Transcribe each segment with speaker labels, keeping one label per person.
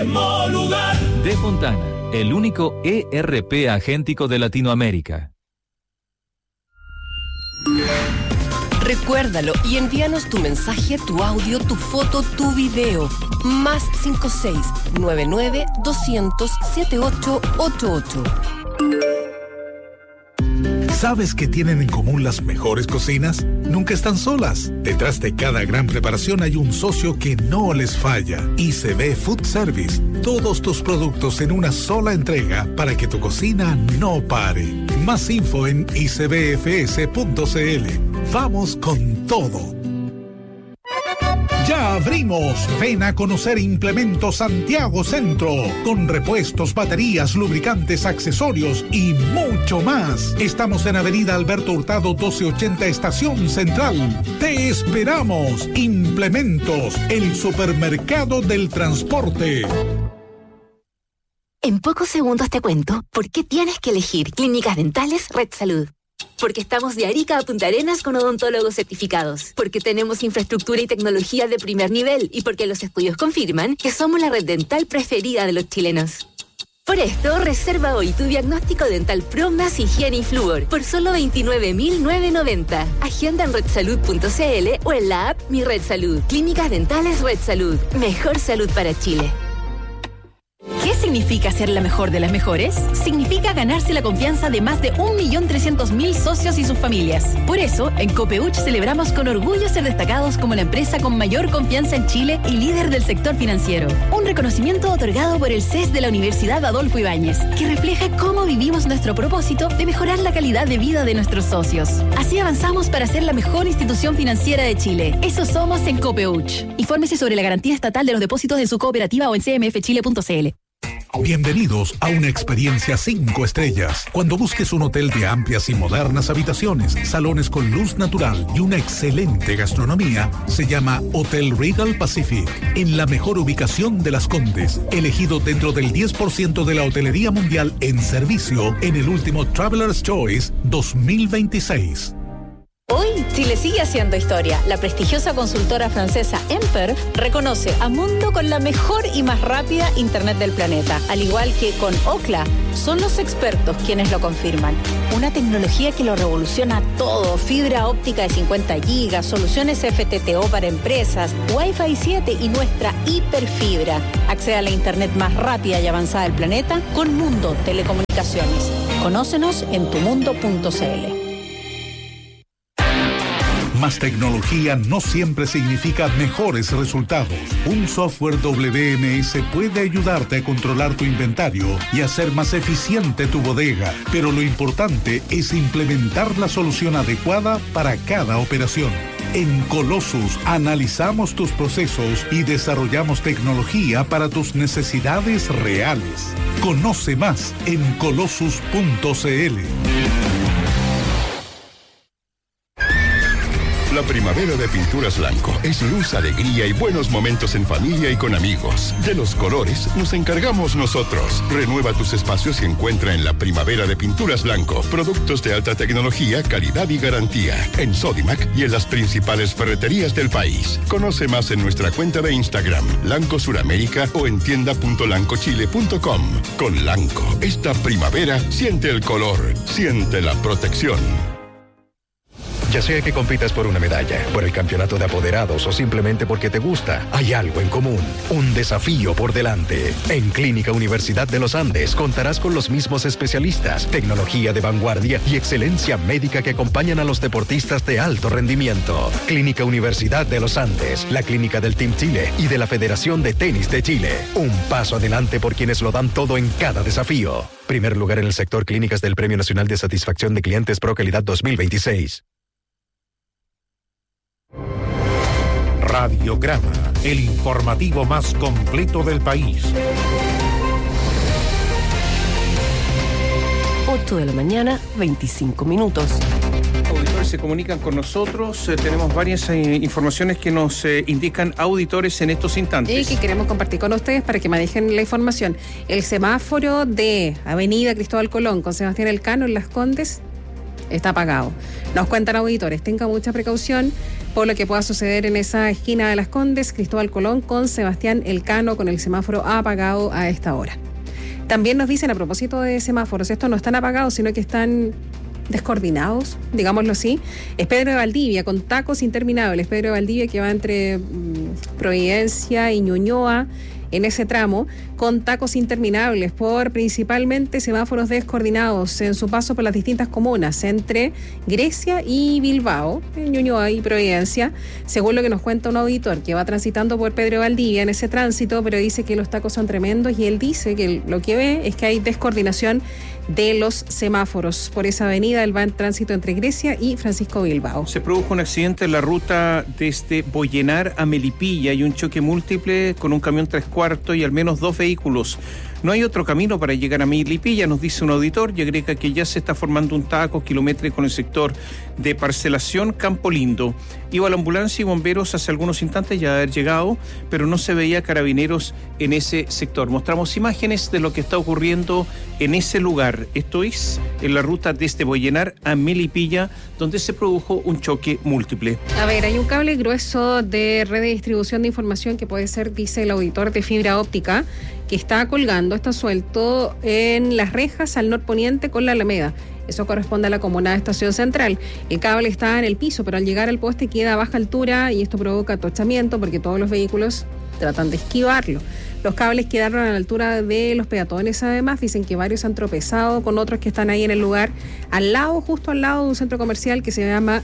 Speaker 1: mismo lugar.
Speaker 2: De Fontana, el único ERP agéntico de Latinoamérica.
Speaker 3: Recuérdalo y envíanos tu mensaje, tu audio, tu foto, tu video. Más 56-99-200-7888.
Speaker 4: ¿Sabes qué tienen en común las mejores cocinas? Nunca están solas. Detrás de cada gran preparación hay un socio que no les falla. ICB Food Service. Todos tus productos en una sola entrega para que tu cocina no pare. Más info en icbfs.cl. Vamos con todo. ¡Ya abrimos! Ven a conocer Implementos Santiago Centro, con repuestos, baterías, lubricantes, accesorios y mucho más. Estamos en Avenida Alberto Hurtado 1280, Estación Central. ¡Te esperamos! Implementos, el supermercado del transporte.
Speaker 5: En pocos segundos te cuento por qué tienes que elegir Clínicas Dentales Red Salud. Porque estamos de Arica a Punta Arenas con odontólogos certificados. Porque tenemos infraestructura y tecnología de primer nivel. Y porque los estudios confirman que somos la red dental preferida de los chilenos. Por esto, reserva hoy tu diagnóstico dental Pro más higiene y flúor por solo 29.990. Agenda en redsalud.cl o en la app Mi Red Salud. Clínicas Dentales Red Salud. Mejor salud para Chile.
Speaker 6: ¿Qué significa ser la mejor de las mejores? Significa ganarse la confianza de más de 1.300.000 socios y sus familias. Por eso, en Copeuch celebramos con orgullo ser destacados como la empresa con mayor confianza en Chile y líder del sector financiero. Un reconocimiento otorgado por el CES de la Universidad Adolfo Ibáñez, que refleja cómo vivimos nuestro propósito de mejorar la calidad de vida de nuestros socios. Así avanzamos para ser la mejor institución financiera de Chile. Eso somos en Copeuch. Infórmese sobre la garantía estatal de los depósitos de su cooperativa o en cmfchile.cl.
Speaker 4: Bienvenidos a una experiencia 5 estrellas. Cuando busques un hotel de amplias y modernas habitaciones, salones con luz natural y una excelente gastronomía, se llama Hotel Regal Pacific, en la mejor ubicación de Las Condes, elegido dentro del 10% de la hotelería mundial en servicio en el último Traveler's Choice 2026.
Speaker 7: Hoy, Chile sigue haciendo historia. La prestigiosa consultora francesa Emper reconoce a Mundo con la mejor y más rápida Internet del planeta. Al igual que con Ookla, son los expertos quienes lo confirman. Una tecnología que lo revoluciona todo. Fibra óptica de 50 gigas, soluciones FTTO para empresas, Wi-Fi 7 y nuestra hiperfibra. Accede a la Internet más rápida y avanzada del planeta con Mundo Telecomunicaciones. Conócenos en tumundo.cl.
Speaker 4: Más tecnología no siempre significa mejores resultados. Un software WMS puede ayudarte a controlar tu inventario y hacer más eficiente tu bodega, pero lo importante es implementar la solución adecuada para cada operación. En Colossus analizamos tus procesos y desarrollamos tecnología para tus necesidades reales. Conoce más en colossus.cl.
Speaker 8: La primavera de Pinturas Blanco es luz, alegría y buenos momentos en familia y con amigos. De los colores nos encargamos nosotros. Renueva tus espacios y encuentra en la primavera de Pinturas Blanco productos de alta tecnología, calidad y garantía. En Sodimac y en las principales ferreterías del país. Conoce más en nuestra cuenta de Instagram, Lanco Suramérica, o en tienda.lancochile.com. Con Lanco, esta primavera siente el color, siente la protección.
Speaker 9: Ya sea que compitas por una medalla, por el campeonato de apoderados o simplemente porque te gusta, hay algo en común, un desafío por delante. En Clínica Universidad de los Andes contarás con los mismos especialistas, tecnología de vanguardia y excelencia médica que acompañan a los deportistas de alto rendimiento. Clínica Universidad de los Andes, la clínica del Team Chile y de la Federación de Tenis de Chile. Un paso adelante por quienes lo dan todo en cada desafío. Primer lugar en el sector clínicas del Premio Nacional de Satisfacción de Clientes Pro Calidad 2026.
Speaker 10: Radiograma, el informativo más completo del país.
Speaker 3: 8 de la mañana, 25 minutos.
Speaker 11: Auditores se comunican con nosotros. Tenemos varias informaciones que nos indican auditores en estos instantes.
Speaker 12: Y que queremos compartir con ustedes para que manejen la información. El semáforo de Avenida Cristóbal Colón con Sebastián Elcano en Las Condes está apagado. Nos cuentan auditores, tenga mucha precaución por lo que pueda suceder en esa esquina de Las Condes, Cristóbal Colón con Sebastián Elcano con el semáforo apagado a esta hora. También nos dicen a propósito de semáforos, estos no están apagados, sino que están descoordinados, digámoslo así. Es Pedro de Valdivia, con tacos interminables. Pedro de Valdivia que va entre Providencia y Ñuñoa, en ese tramo, con tacos interminables por principalmente semáforos descoordinados en su paso por las distintas comunas entre Grecia y Bilbao, en Ñuñoa y Providencia, según lo que nos cuenta un auditor que va transitando por Pedro de Valdivia en ese tránsito, pero dice que los tacos son tremendos y él dice que lo que ve es que hay descoordinación de los semáforos por esa avenida. Él va en tránsito entre Grecia y Francisco Bilbao.
Speaker 11: Se produjo un accidente en la ruta desde Boyenar a Melipilla y un choque múltiple con un camión 3/4 y al menos 2 vehículos. No hay otro camino para llegar a Melipilla, nos dice un auditor, y agrega que ya se está formando un taco kilométrico en el sector de Parcelación Campo Lindo. Iba la ambulancia y bomberos hace algunos instantes ya haber llegado, pero no se veía carabineros en ese sector. Mostramos imágenes de lo que está ocurriendo en ese lugar. Esto es en la ruta desde Boyenar a Melipilla, donde se produjo un choque múltiple.
Speaker 12: A ver, hay un cable grueso de red de distribución de información que puede ser, dice el auditor, de fibra óptica, que está colgando, está suelto en las rejas al norponiente con la Alameda. Eso corresponde a la comuna de Estación Central. El cable está en el piso, pero al llegar al poste queda a baja altura y esto provoca atochamiento porque todos los vehículos tratan de esquivarlo. Los cables quedaron a la altura de los peatones, además. Dicen que varios han tropezado con otros que están ahí en el lugar, al lado, justo al lado de un centro comercial que se llama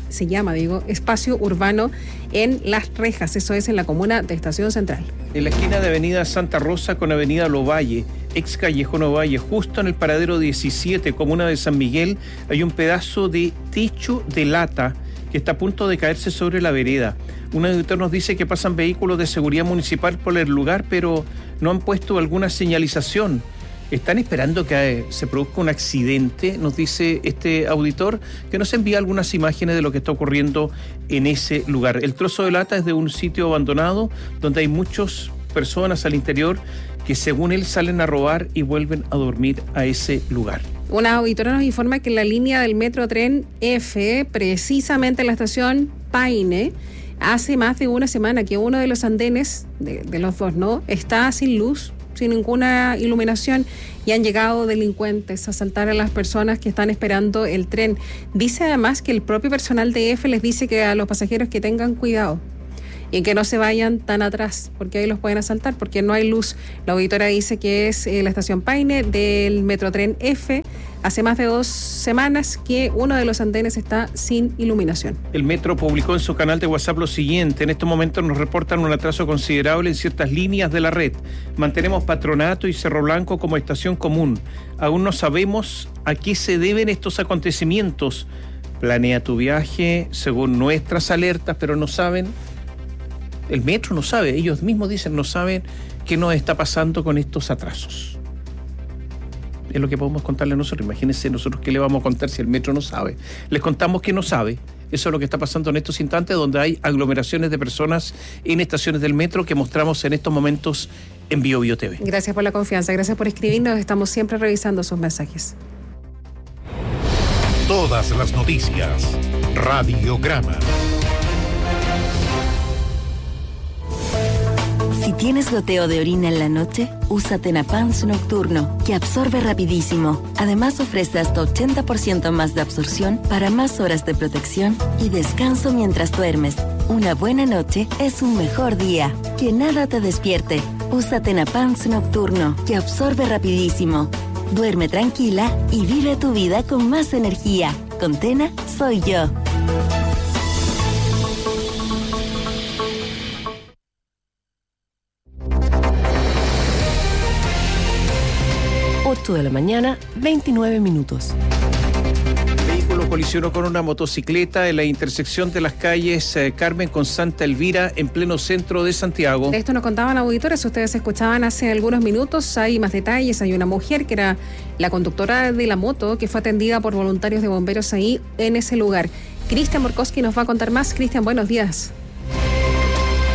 Speaker 12: Espacio Urbano en Las Rejas. Eso es en la comuna de Estación Central.
Speaker 11: En la esquina de Avenida Santa Rosa con Avenida Lovalle, ex Callejón Ovalle, justo en el paradero 17, comuna de San Miguel, hay un pedazo de techo de lata que está a punto de caerse sobre la vereda. Un auditor nos dice que pasan vehículos de seguridad municipal por el lugar, pero no han puesto alguna señalización. Están esperando que se produzca un accidente, nos dice este auditor, que nos envía algunas imágenes de lo que está ocurriendo en ese lugar. El trozo de lata es de un sitio abandonado donde hay muchas personas al interior que según él salen a robar y vuelven a dormir a ese lugar.
Speaker 12: Una auditora nos informa que la línea del Metro Tren F, precisamente en la estación Paine, hace más de una semana que uno de los andenes, de los dos, ¿no?, está sin luz, sin ninguna iluminación, y han llegado delincuentes a asaltar a las personas que están esperando el tren. Dice además que el propio personal de F les dice que a los pasajeros que tengan cuidado y que no se vayan tan atrás, porque ahí los pueden asaltar, porque no hay luz. La auditora dice que es la estación Paine del Metrotren F. Hace más de 2 semanas que uno de los andenes está sin iluminación.
Speaker 11: El Metro publicó en su canal de WhatsApp lo siguiente: en estos momentos nos reportan un atraso considerable en ciertas líneas de la red. Mantenemos Patronato y Cerro Blanco como estación común. Aún no sabemos a qué se deben estos acontecimientos. Planea tu viaje según nuestras alertas, pero no saben. El metro no sabe, ellos mismos dicen, no saben qué nos está pasando con estos atrasos. Es lo que podemos contarle nosotros. Imagínense nosotros qué le vamos a contar si el metro no sabe. Les contamos que no sabe. Eso es lo que está pasando en estos instantes, donde hay aglomeraciones de personas en estaciones del metro que mostramos en estos momentos en BioBio TV.
Speaker 12: Gracias por la confianza, gracias por escribirnos. Estamos siempre revisando sus mensajes.
Speaker 10: Todas las noticias. Radiograma.
Speaker 1: Si tienes goteo de orina en la noche, usa Tenapans Nocturno, que absorbe rapidísimo. Además ofrece hasta 80% más de absorción para más horas de protección y descanso mientras duermes. Una buena noche es un mejor día. Que nada te despierte. Usa Tenapans Nocturno, que absorbe rapidísimo. Duerme tranquila y vive tu vida con más energía. Con Tena, soy yo.
Speaker 3: 8 de la mañana, 29 minutos.
Speaker 11: El vehículo colisionó con una motocicleta en la intersección de las calles Carmen con Santa Elvira en pleno centro de Santiago.
Speaker 12: De esto nos contaban auditores, ustedes escuchaban hace algunos minutos, hay más detalles. Hay una mujer que era la conductora de la moto que fue atendida por voluntarios de bomberos ahí en ese lugar. Cristian Borkowski nos va a contar más. Cristian, buenos días.
Speaker 13: Hola, sí.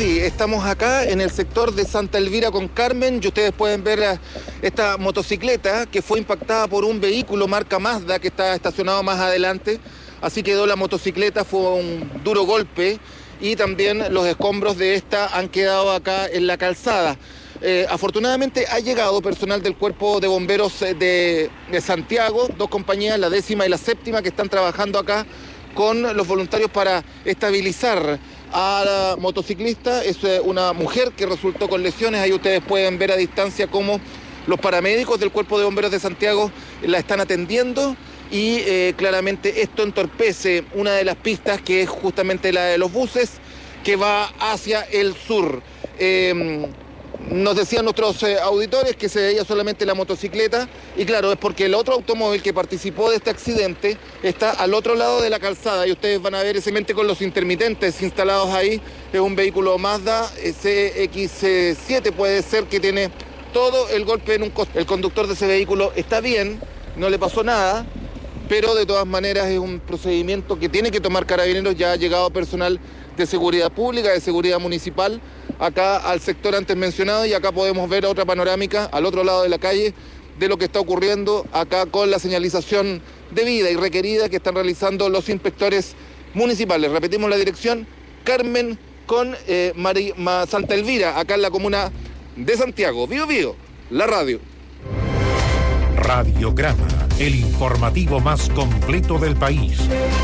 Speaker 13: Sí, estamos acá en el sector de Santa Elvira con Carmen y ustedes pueden ver esta motocicleta que fue impactada por un vehículo marca Mazda que está estacionado más adelante. Así quedó la motocicleta, fue un duro golpe y también los escombros de esta han quedado acá en la calzada. Afortunadamente ha llegado personal del Cuerpo de Bomberos de Santiago, 2 compañías, la 10ª y la 7ª, que están trabajando acá con los voluntarios para estabilizar a la motociclista. Es una mujer que resultó con lesiones. Ahí ustedes pueden ver a distancia cómo los paramédicos del Cuerpo de Bomberos de Santiago la están atendiendo y claramente esto entorpece una de las pistas, que es justamente la de los buses que va hacia el sur. Nos decían nuestros auditores que se veía solamente la motocicleta y claro, es porque el otro automóvil que participó de este accidente está al otro lado de la calzada y ustedes van a ver ese mente con los intermitentes instalados ahí. Es un vehículo Mazda CX-7, puede ser, que tiene todo el golpe en un costado. El conductor de ese vehículo está bien, no le pasó nada, pero de todas maneras es un procedimiento que tiene que tomar Carabineros. Ya ha llegado personal de seguridad pública, de seguridad municipal, acá al sector antes mencionado, y acá podemos ver otra panorámica al otro lado de la calle de lo que está ocurriendo acá con la señalización debida y requerida que están realizando los inspectores municipales. Repetimos la dirección, Carmen con Santa Elvira, acá en la comuna de Santiago. Bío Bío, la radio.
Speaker 10: Radiograma, el informativo más completo del país.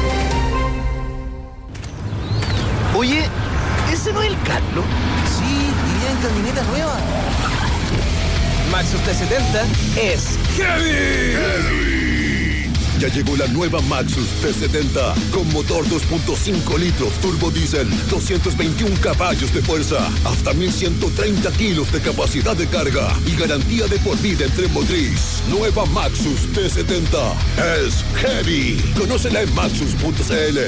Speaker 14: Oye, ¿ese no es el Carlos? Sí, iría en camioneta nueva. Maxus T70 es
Speaker 8: ¡Heavy! Ya llegó la nueva Maxus T70 con motor 2.5 litros turbo diésel, 221 caballos de fuerza, hasta 1130 kilos de capacidad de carga y garantía de por vida en tren motriz. Nueva Maxus T70 es Heavy. Conócela en maxus.cl.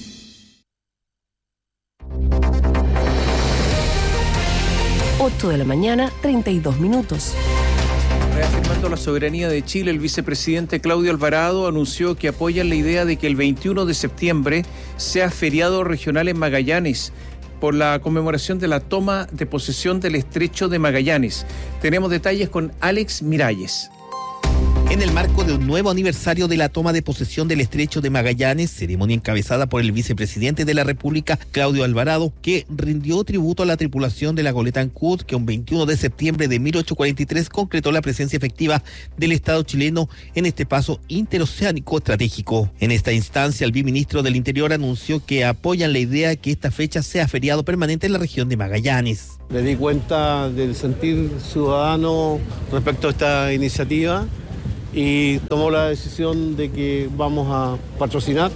Speaker 3: 8 de la mañana, 32 minutos.
Speaker 11: Reafirmando la soberanía de Chile, el vicepresidente Claudio Alvarado anunció que apoyan la idea de que el 21 de septiembre sea feriado regional en Magallanes por la conmemoración de la toma de posesión del Estrecho de Magallanes. Tenemos detalles con Alex Miralles.
Speaker 15: En el marco de un nuevo aniversario de la toma de posesión del Estrecho de Magallanes, ceremonia encabezada por el vicepresidente de la República, Claudio Alvarado, que rindió tributo a la tripulación de la goleta Ancud, que un 21 de septiembre de 1843 concretó la presencia efectiva del Estado chileno en este paso interoceánico estratégico. En esta instancia, el viceministro del Interior anunció que apoyan la idea de que esta fecha sea feriado permanente en la región de Magallanes.
Speaker 16: Me di cuenta del sentir ciudadano respecto a esta iniciativa y tomó la decisión de que vamos a patrocinar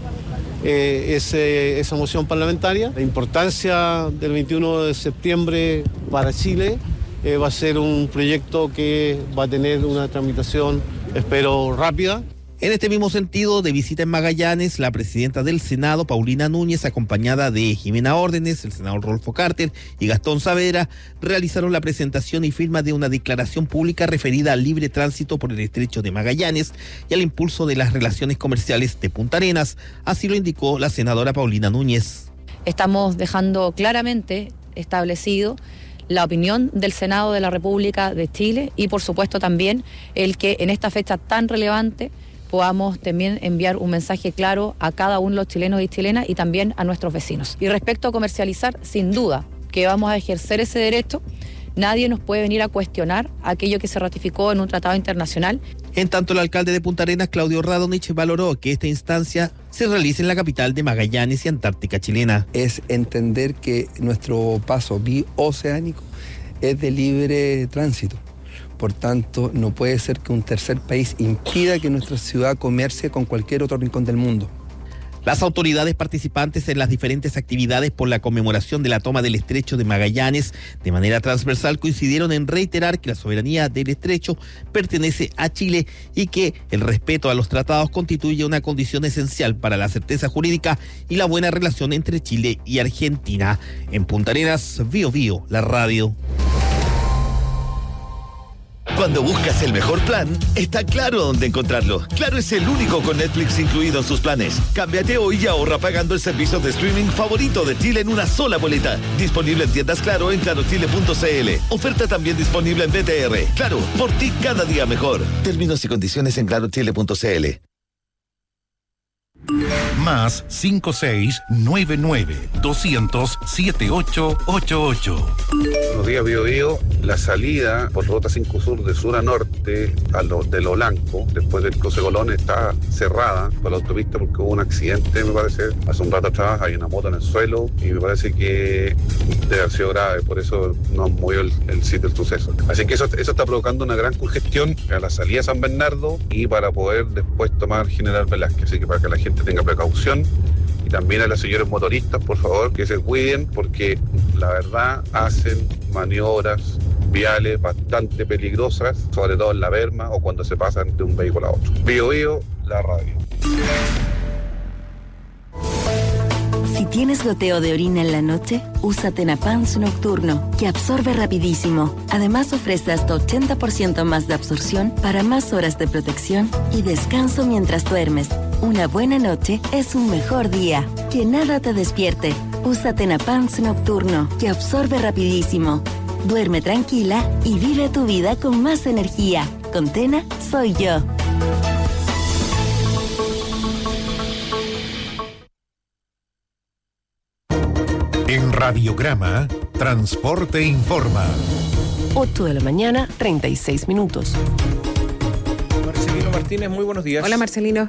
Speaker 16: esa moción parlamentaria. La importancia del 21 de septiembre para Chile va a ser un proyecto que va a tener una tramitación, espero, rápida.
Speaker 15: En este mismo sentido, de visita en Magallanes, la presidenta del Senado, Paulina Núñez, acompañada de Jimena Órdenes, el senador Rodolfo Carter y Gastón Saavedra, realizaron la presentación y firma de una declaración pública referida al libre tránsito por el Estrecho de Magallanes y al impulso de las relaciones comerciales de Punta Arenas. Así lo indicó la senadora Paulina Núñez.
Speaker 17: Estamos dejando claramente establecido la opinión del Senado de la República de Chile y, por supuesto, también el que en esta fecha tan relevante podamos también enviar un mensaje claro a cada uno de los chilenos y chilenas y también a nuestros vecinos. Y respecto a comercializar, sin duda que vamos a ejercer ese derecho. Nadie nos puede venir a cuestionar aquello que se ratificó en un tratado internacional.
Speaker 15: En tanto, el alcalde de Punta Arenas, Claudio Radonich, valoró que esta instancia se realice en la capital de Magallanes y Antártica chilena.
Speaker 18: Es entender que nuestro paso bioceánico es de libre tránsito. Por tanto, no puede ser que un tercer país impida que nuestra ciudad comercie con cualquier otro rincón del mundo.
Speaker 15: Las autoridades participantes en las diferentes actividades por la conmemoración de la toma del Estrecho de Magallanes de manera transversal coincidieron en reiterar que la soberanía del Estrecho pertenece a Chile y que el respeto a los tratados constituye una condición esencial para la certeza jurídica y la buena relación entre Chile y Argentina. En Punta Arenas, Bío Bío, la radio.
Speaker 19: Cuando buscas el mejor plan, está Claro dónde encontrarlo. Claro es el único con Netflix incluido en sus planes. Cámbiate hoy y ahorra pagando el servicio de streaming favorito de Chile en una sola boleta. Disponible en tiendas Claro en clarochile.cl. Oferta también disponible en BTR. Claro, por ti cada día mejor. Términos y condiciones en clarochile.cl.
Speaker 10: Más 5699-200-7888.
Speaker 20: Buenos días, Biobío. La salida por Ruta 5 Sur de sur a norte de Lo Blanco, después del cruce Colón, está cerrada por la autopista porque hubo un accidente, me parece, hace un rato atrás. Hay una moto en el suelo y me parece que debe haber sido grave, por eso no movió el sitio del suceso. Así que eso está provocando una gran congestión a la salida de San Bernardo y para poder después tomar General Velázquez. Así que para que la gente tenga precaución, y también a los señores motoristas, por favor, que se cuiden, porque la verdad hacen maniobras viales bastante peligrosas, sobre todo en la berma o cuando se pasan de un vehículo a otro. Bio Bio, la radio.
Speaker 1: Si tienes goteo de orina en la noche, usa Tenapans Nocturno, que absorbe rapidísimo. Además ofrece hasta 80% más de absorción para más horas de protección y descanso mientras duermes. Una buena noche es un mejor día. Que nada te despierte. Usa Tenapans Nocturno, que absorbe rapidísimo. Duerme tranquila y vive tu vida con más energía. Con Tena, soy yo.
Speaker 10: En Radiograma, Transporte Informa.
Speaker 3: 8 de la mañana, 36 minutos.
Speaker 11: Marcelino Martínez, muy buenos días.
Speaker 12: Hola, Marcelino.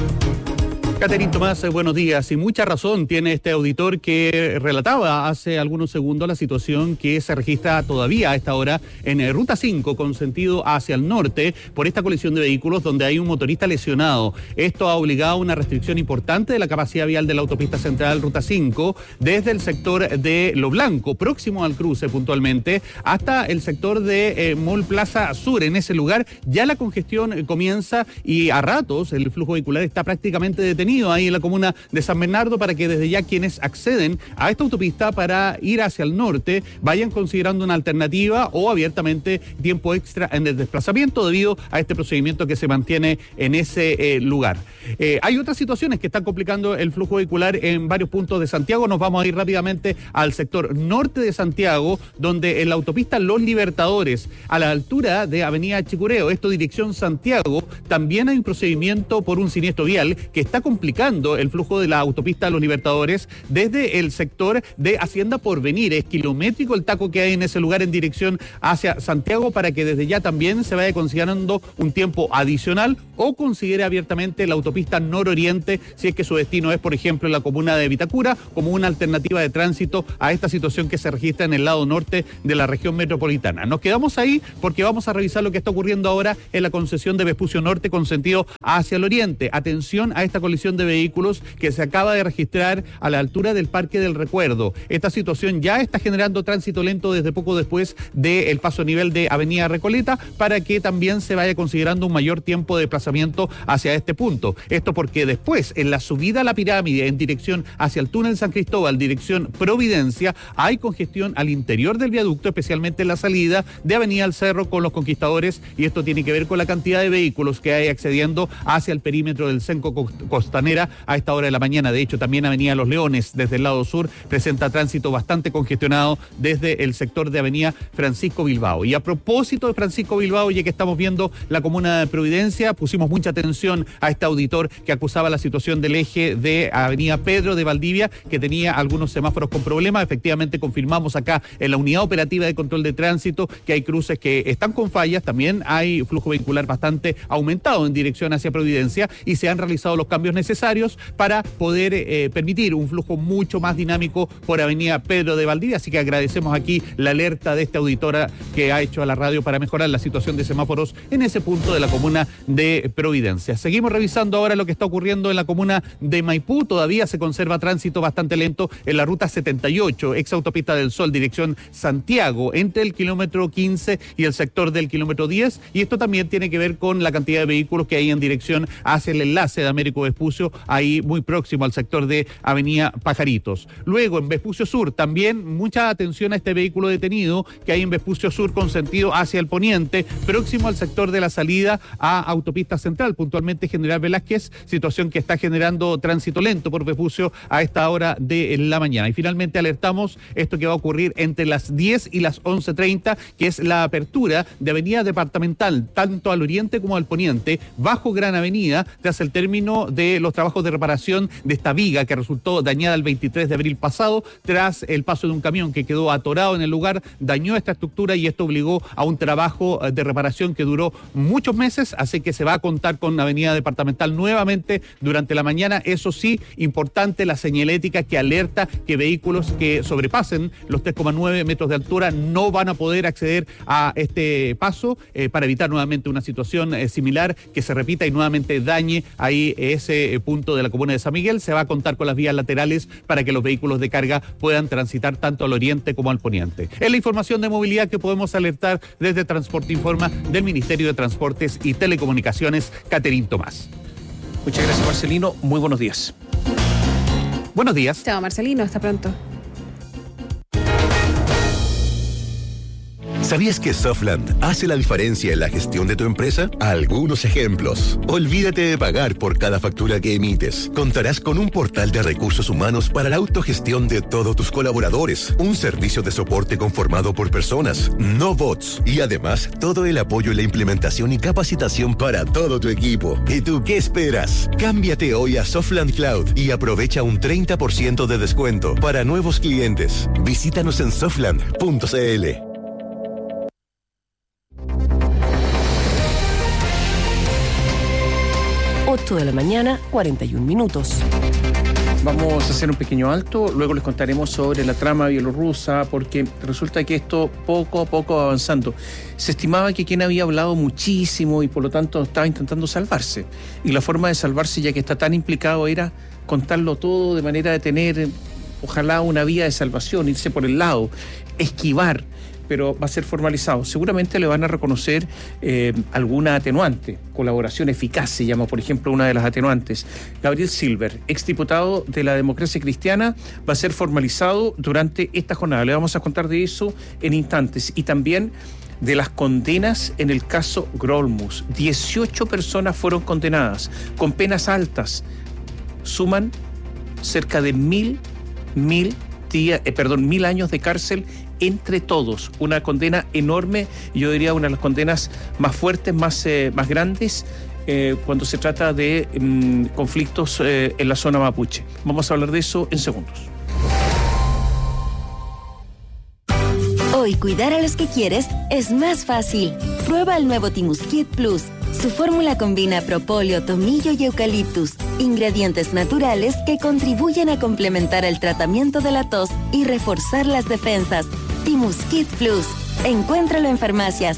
Speaker 21: Caterín Tomás, buenos días. Y mucha razón tiene este auditor que relataba hace algunos segundos la situación que se registra todavía a esta hora en Ruta 5 con sentido hacia el norte por esta colisión de vehículos donde hay un motorista lesionado. Esto ha obligado a una restricción importante de la capacidad vial de la autopista central Ruta 5 desde el sector de Lo Blanco, próximo al cruce puntualmente, hasta el sector de Mall Plaza Sur. En ese lugar ya la congestión comienza y a ratos el flujo vehicular está prácticamente detenido ahí en la comuna de San Bernardo, para que desde ya quienes acceden a esta autopista para ir hacia el norte vayan considerando una alternativa o abiertamente tiempo extra en el desplazamiento debido a este procedimiento que se mantiene en ese lugar. Hay otras situaciones que están complicando el flujo vehicular en varios puntos de Santiago. Nos vamos a ir rápidamente al sector norte de Santiago, donde en la autopista Los Libertadores, a la altura de Avenida Chicureo, esto dirección Santiago, también hay un procedimiento por un siniestro vial que está complicando el flujo de la autopista Los Libertadores desde el sector de Hacienda Porvenir. Es kilométrico el taco que hay en ese lugar en dirección hacia Santiago, para que desde ya también se vaya considerando un tiempo adicional o considere abiertamente la autopista nororiente si es que su destino es, por ejemplo, en la comuna de Vitacura, como una alternativa de tránsito a esta situación que se registra en el lado norte de la región metropolitana. Nos quedamos ahí porque vamos a revisar lo que está ocurriendo ahora en la concesión de Vespucio Norte con sentido hacia el oriente. Atención a esta colisión de vehículos que se acaba de registrar a la altura del Parque del Recuerdo. Esta situación ya está generando tránsito lento desde poco después del paso a nivel de Avenida Recoleta, para que también se vaya considerando un mayor tiempo de desplazamiento hacia este punto. Esto porque después, en la subida a la pirámide en dirección hacia el túnel San Cristóbal, dirección Providencia, hay congestión al interior del viaducto, especialmente en la salida de Avenida El Cerro con los Conquistadores, y esto tiene que ver con la cantidad de vehículos que hay accediendo hacia el perímetro del Cenco Costanera a esta hora de la mañana. De hecho, también Avenida Los Leones desde el lado sur presenta tránsito bastante congestionado desde el sector de Avenida Francisco Bilbao. Y a propósito de Francisco Bilbao, ya que estamos viendo la comuna de Providencia, pusimos mucha atención a este auditor que acusaba la situación del eje de Avenida Pedro de Valdivia, que tenía algunos semáforos con problemas. Efectivamente, confirmamos acá en la unidad operativa de control de tránsito que hay cruces que están con fallas. También hay flujo vehicular bastante aumentado en dirección hacia Providencia y se han realizado los cambios necesarios para poder permitir un flujo mucho más dinámico por Avenida Pedro de Valdivia. Así que agradecemos aquí la alerta de esta auditora que ha hecho a la radio para mejorar la situación de semáforos en ese punto de la comuna de Providencia. Seguimos revisando ahora lo que está ocurriendo en la comuna de Maipú. Todavía se conserva tránsito bastante lento en la ruta 78, ex autopista del Sol, dirección Santiago, entre el kilómetro 15 y el sector del kilómetro 10. Y esto también tiene que ver con la cantidad de vehículos que hay en dirección hacia el enlace de Américo Vespucio Vespucio, ahí muy próximo al sector de Avenida Pajaritos. Luego, en Vespucio Sur, también mucha atención a este vehículo detenido que hay en Vespucio Sur con sentido hacia el poniente, próximo al sector de la salida a Autopista Central, puntualmente General Velázquez, situación que está generando tránsito lento por Vespucio a esta hora de la mañana. Y finalmente alertamos esto que va a ocurrir entre las 10 y las 11:30, que es la apertura de Avenida Departamental, tanto al oriente como al poniente, bajo Gran Avenida, tras el término de los trabajos de reparación de esta viga que resultó dañada el 23 de abril pasado, tras el paso de un camión que quedó atorado en el lugar, dañó esta estructura y esto obligó a un trabajo de reparación que duró muchos meses, así que se va a contar con Avenida Departamental nuevamente durante la mañana. Eso sí, importante la señalética que alerta que vehículos que sobrepasen los 3,9 metros de altura no van a poder acceder a este paso para evitar nuevamente una situación similar que se repita y nuevamente dañe ahí ese punto de la comuna de San Miguel. Se va a contar con las vías laterales para que los vehículos de carga puedan transitar tanto al oriente como al poniente. Es la información de movilidad que podemos alertar desde Transporte Informa del Ministerio de Transportes y Telecomunicaciones, Caterín Tomás.
Speaker 11: Muchas gracias, Marcelino. Muy buenos días.
Speaker 21: Buenos días.
Speaker 12: Chao, Marcelino. Hasta pronto.
Speaker 2: ¿Sabías que Softland hace la diferencia en la gestión de tu empresa? Algunos ejemplos. Olvídate de pagar por cada factura que emites. Contarás con un portal de recursos humanos para la autogestión de todos tus colaboradores. Un servicio de soporte conformado por personas, no bots. Y además, todo el apoyo en la implementación y capacitación para todo tu equipo. ¿Y tú qué esperas? Cámbiate hoy a Softland Cloud y aprovecha un 30% de descuento para nuevos clientes. Visítanos en softland.cl.
Speaker 3: 8 de la mañana, 41 minutos.
Speaker 11: Vamos a hacer un pequeño alto, luego les contaremos sobre la trama bielorrusa, porque resulta que esto poco a poco va avanzando. Se estimaba que quien había hablado muchísimo y por lo tanto estaba intentando salvarse. Y la forma de salvarse, ya que está tan implicado, era contarlo todo de manera de tener, ojalá, una vía de salvación, irse por el lado, esquivar, pero va a ser formalizado. Seguramente le van a reconocer alguna atenuante. Colaboración eficaz se llama, por ejemplo, una de las atenuantes. Gabriel Silver, exdiputado de la Democracia Cristiana, va a ser formalizado durante esta jornada. Le vamos a contar de eso en instantes. Y también de las condenas en el caso Grolmus. 18 personas fueron condenadas con penas altas. Suman cerca de 1.000 años de cárcel entre todos. Una condena enorme, yo diría una de las condenas más fuertes, más grandes cuando se trata de conflictos en la zona mapuche. Vamos a hablar de eso en segundos.
Speaker 1: Hoy cuidar a los que quieres es más fácil. Prueba el nuevo Timuskit Plus. Su fórmula combina propóleo, tomillo y eucaliptus, ingredientes naturales que contribuyen a complementar el tratamiento de la tos y reforzar las defensas. Timuskit Plus. Encuéntralo en farmacias.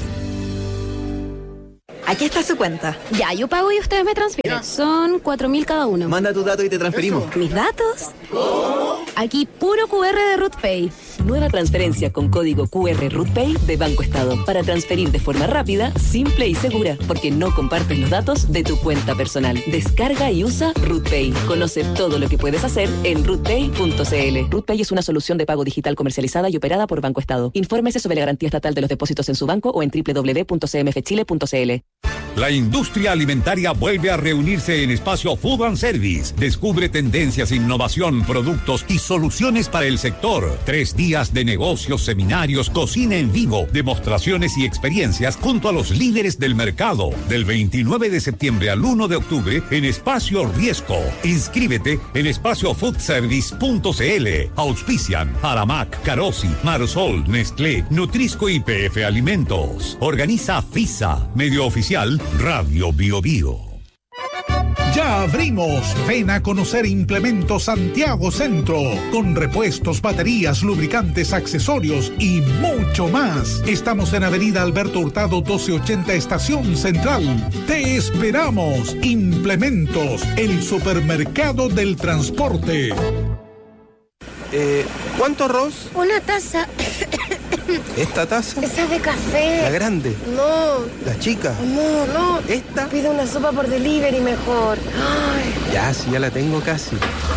Speaker 22: Aquí está su cuenta.
Speaker 23: Ya, yo pago y ustedes me transfieren.
Speaker 22: Ya.
Speaker 23: Son 4.000 cada uno.
Speaker 22: Manda tus datos y te transferimos.
Speaker 23: ¿Mis datos? Aquí puro QR de RootPay.
Speaker 3: Nueva transferencia con código QR RootPay de Banco Estado para transferir de forma rápida, simple y segura, porque no compartes los datos de tu cuenta personal. Descarga y usa RootPay. Conoce todo lo que puedes hacer en rootpay.cl. RootPay es una solución de pago digital comercializada y operada por Banco Estado. Infórmese sobre la garantía estatal de los depósitos en su banco o en www.cmfchile.cl.
Speaker 24: La industria alimentaria vuelve a reunirse en Espacio Food and Service. Descubre tendencias, innovación, productos y soluciones para el sector. 3 días de negocios, seminarios, cocina en vivo, demostraciones y experiencias junto a los líderes del mercado. Del 29 de septiembre al 1 de octubre en Espacio Riesco. Inscríbete en espaciofoodservice.cl. Auspician Aramac, Carosi, Marsol, Nestlé, Nutrisco y PF Alimentos. Organiza FISA, medio oficial Radio Bio Bio.
Speaker 4: Ya abrimos. Ven a conocer Implementos Santiago Centro, con repuestos, baterías, lubricantes, accesorios y mucho más. Estamos en Avenida Alberto Hurtado 1280 Estación Central. Te esperamos. Implementos, el supermercado del transporte.
Speaker 14: ¿Cuánto arroz?
Speaker 23: Una taza.
Speaker 14: ¿Esta taza?
Speaker 5: Esa es de café.
Speaker 14: ¿La grande?
Speaker 5: No.
Speaker 14: ¿La chica?
Speaker 5: No.
Speaker 14: ¿Esta?
Speaker 5: Pide una sopa por delivery mejor. Ay.
Speaker 14: Ya, sí, ya la tengo casi.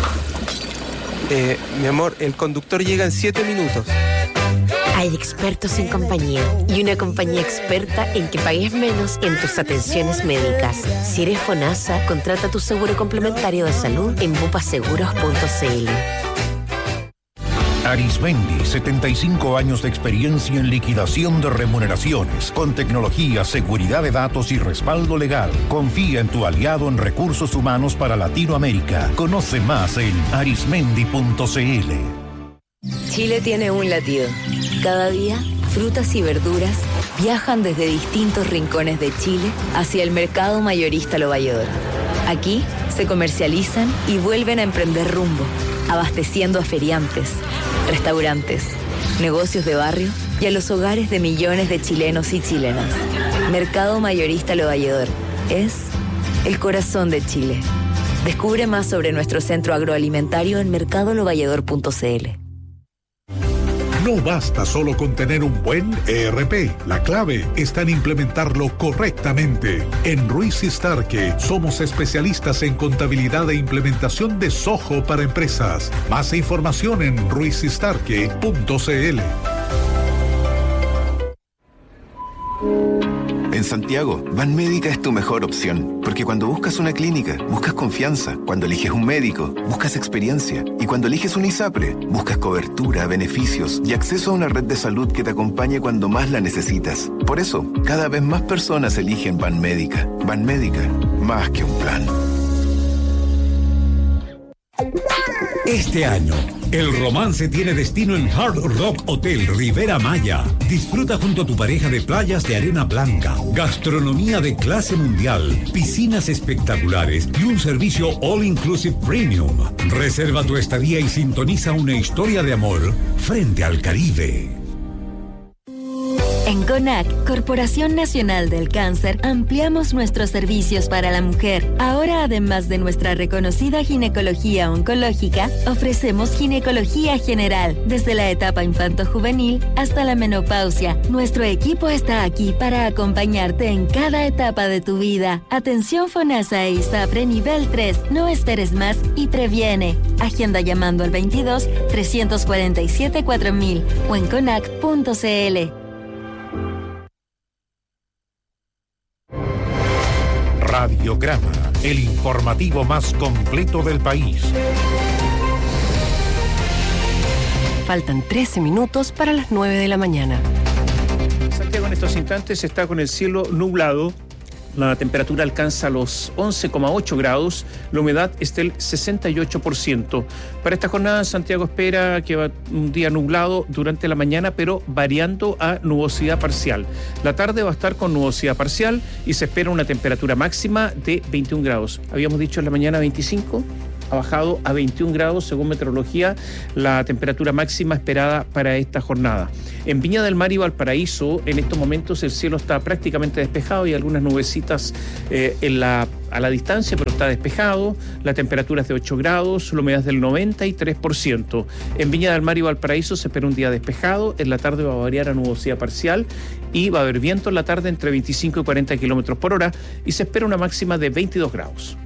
Speaker 14: Mi amor, el conductor llega en 7 minutos.
Speaker 6: Hay expertos en compañía y una compañía experta en que pagues menos en tus atenciones médicas. Si eres FONASA, contrata tu seguro complementario de salud en bupaseguros.cl.
Speaker 10: Arismendi, 75 años de experiencia en liquidación de remuneraciones, con tecnología, seguridad de datos y respaldo legal. Confía en tu aliado en recursos humanos para Latinoamérica. Conoce más en arismendi.cl.
Speaker 3: Chile tiene un latido. Cada día, frutas y verduras viajan desde distintos rincones de Chile hacia el mercado mayorista Lo Valledor. Aquí se comercializan y vuelven a emprender rumbo, abasteciendo a feriantes, restaurantes, negocios de barrio y a los hogares de millones de chilenos y chilenas. Mercado mayorista Lo Valledor es el corazón de Chile. Descubre más sobre nuestro centro agroalimentario en mercadolovalledor.cl.
Speaker 4: No basta solo con tener un buen ERP. La clave está en implementarlo correctamente. En Ruiz y Starke somos especialistas en contabilidad e implementación de Soho para empresas. Más información en ruizystarke.cl.
Speaker 7: En Santiago, Banmédica es tu mejor opción, porque cuando buscas una clínica, buscas confianza. Cuando eliges un médico, buscas experiencia. Y cuando eliges un ISAPRE, buscas cobertura, beneficios y acceso a una red de salud que te acompañe cuando más la necesitas. Por eso, cada vez más personas eligen Banmédica. Banmédica, más que un plan.
Speaker 24: Este año, el romance tiene destino en Hard Rock Hotel Rivera Maya. Disfruta junto a tu pareja de playas de arena blanca, gastronomía de clase mundial, piscinas espectaculares y un servicio All Inclusive Premium. Reserva tu estadía y sintoniza una historia de amor frente al Caribe.
Speaker 1: En CONAC, Corporación Nacional del Cáncer, ampliamos nuestros servicios para la mujer. Ahora, además de nuestra reconocida ginecología oncológica, ofrecemos ginecología general, desde la etapa infanto-juvenil hasta la menopausia. Nuestro equipo está aquí para acompañarte en cada etapa de tu vida. Atención FONASA e ISAPRE nivel 3. No esperes más y previene. Agenda llamando al 22 347 4000 o en conac.cl.
Speaker 10: Radiograma, el informativo más completo del país.
Speaker 22: Faltan 13 minutos para las 9 de la mañana.
Speaker 11: Santiago en estos instantes está con el cielo nublado. La temperatura alcanza los 11,8 grados, la humedad es del 68%. Para esta jornada, Santiago espera que va un día nublado durante la mañana, pero variando a nubosidad parcial. La tarde va a estar con nubosidad parcial y se espera una temperatura máxima de 21 grados. Habíamos dicho en la mañana 25. Ha bajado a 21 grados según meteorología la temperatura máxima esperada para esta jornada. En Viña del Mar y Valparaíso, en estos momentos el cielo está prácticamente despejado y algunas nubecitas a la distancia, pero está despejado. La temperatura es de 8 grados, la humedad es del 93%. En Viña del Mar y Valparaíso se espera un día despejado, en la tarde va a variar a nubosidad parcial y va a haber viento en la tarde entre 25 y 40 kilómetros por hora y se espera una máxima de 22 grados.